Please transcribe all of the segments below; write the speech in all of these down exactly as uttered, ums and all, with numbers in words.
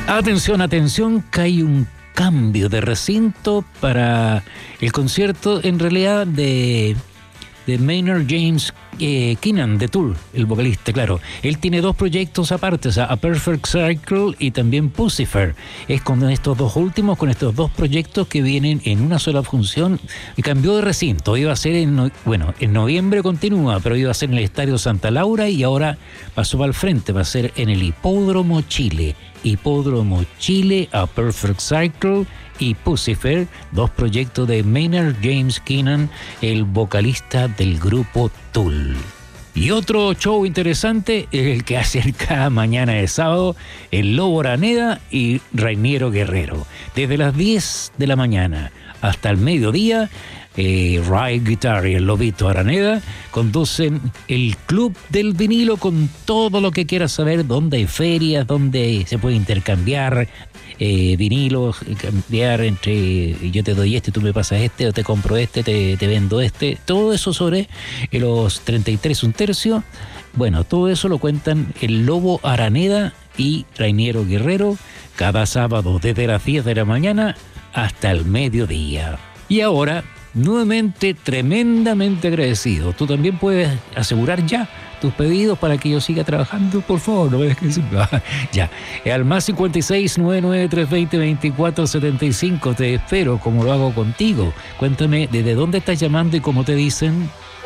Atención, atención, que hay un cambio de recinto para el concierto, en realidad, de, de Maynard James eh, Keenan, de Tool, el vocalista, claro. Él tiene dos proyectos aparte, o sea, A Perfect Circle y también Pucifer. Es con estos dos últimos, con estos dos proyectos que vienen en una sola función. Y cambió de recinto, iba a ser en, bueno, en noviembre continúa, pero iba a ser en el Estadio Santa Laura y ahora pasó para el frente, va a ser en el Hipódromo Chile. Hipódromo Chile, A Perfect Circle y Pucifer, dos proyectos de Maynard James Keenan, el vocalista del grupo Tool. Y otro show interesante es el que hace cada mañana de sábado el Lobo Araneda y Rainiero Guerrero. Desde las diez de la mañana hasta el mediodía, eh, Ray Guitar y el Lobito Araneda conducen el Club del Vinilo con todo lo que quieras saber, dónde hay ferias, dónde se puede intercambiar eh, vinilos, cambiar entre yo te doy este, tú me pasas este, o te compro este, te, te vendo este, todo eso sobre los treinta y tres un tercio. Bueno, todo eso lo cuentan el Lobo Araneda y Rainiero Guerrero cada sábado desde las diez de la mañana hasta el mediodía. Y ahora, nuevamente, tremendamente agradecido. Tú también puedes asegurar ya tus pedidos para que yo siga trabajando, por favor, no me dejes sin nada. Ya, al más cincuenta y seis, noventa y nueve, trescientos veinte, veinticuatro setenta y cinco, te espero como lo hago contigo. Cuéntame, ¿desde dónde estás llamando y cómo te dicen?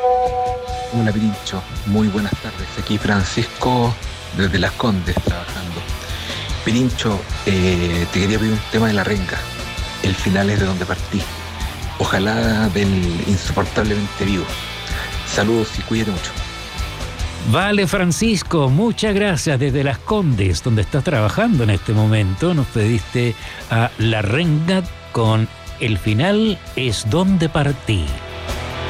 Hola, Pirincho, muy buenas tardes. Aquí Francisco, desde Las Condes, trabajando. Pirincho, eh, te quería pedir un tema de La Renga. El final es de donde partí. Ojalá del Insoportablemente Vivo. Saludos y cuídate mucho. Vale, Francisco, muchas gracias. Desde Las Condes, donde estás trabajando en este momento, nos pediste a La Renga con El final es donde partí.